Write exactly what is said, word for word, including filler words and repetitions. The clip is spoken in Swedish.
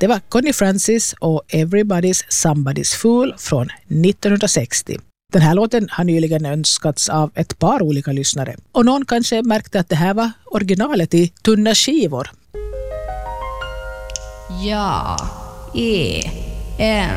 Det var Connie Francis och Everybody's Somebody's Fool från nittonhundrasextio. Den här låten har nyligen önskats av ett par olika lyssnare. Och någon kanske märkte att det här var originalet i tunna skivor. Ja, E, N.